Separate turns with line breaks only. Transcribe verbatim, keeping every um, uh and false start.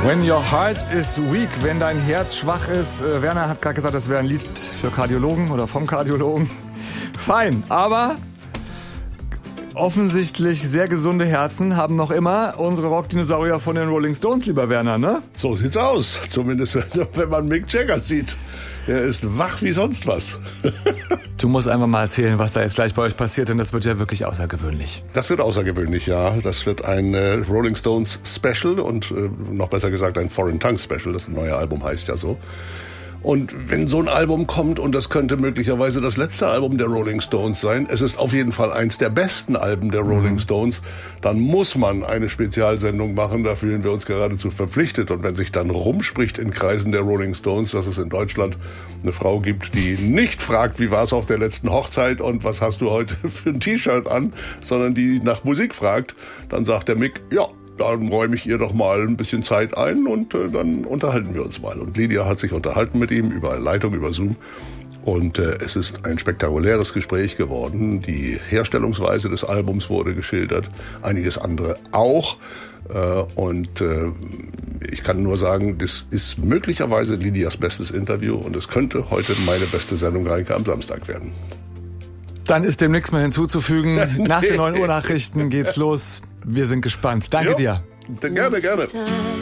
When your heart is weak, wenn dein Herz schwach ist. Äh, Werner hat gerade gesagt, das wäre ein Lied für Kardiologen oder vom Kardiologen. Fein, aber offensichtlich sehr gesunde Herzen haben noch immer unsere Rockdinosaurier von den Rolling Stones, lieber Werner, ne?
So sieht's aus, zumindest wenn man Mick Jagger sieht. Er ist wach wie sonst was.
Du musst einfach mal erzählen, was da jetzt gleich bei euch passiert, denn das wird ja wirklich außergewöhnlich.
Das wird außergewöhnlich, ja. Das wird ein äh, Rolling Stones Special und äh, noch besser gesagt ein Foreign Tongue Special. Das neue Album heißt ja so. Und wenn so ein Album kommt, und das könnte möglicherweise das letzte Album der Rolling Stones sein, es ist auf jeden Fall eins der besten Alben der Rolling mhm. Stones, dann muss man eine Spezialsendung machen, da fühlen wir uns geradezu verpflichtet. Und wenn sich dann rumspricht in Kreisen der Rolling Stones, dass es in Deutschland eine Frau gibt, die nicht fragt, wie war es auf der letzten Hochzeit und was hast du heute für ein T-Shirt an, sondern die nach Musik fragt, dann sagt der Mick, ja, dann räume ich ihr doch mal ein bisschen Zeit ein und äh, dann unterhalten wir uns mal. Und Lydia hat sich unterhalten mit ihm über Leitung, über Zoom. Und äh, es ist ein spektakuläres Gespräch geworden. Die Herstellungsweise des Albums wurde geschildert, einiges andere auch. Äh, und äh, ich kann nur sagen, das ist möglicherweise Lydias bestes Interview und es könnte heute meine beste Sendung Reinke am Samstag werden.
Dann ist dem nichts mehr hinzuzufügen. Nach den neun Uhr Nachrichten geht's los. Wir sind gespannt. Danke
jo.
dir.
Gerne, gerne.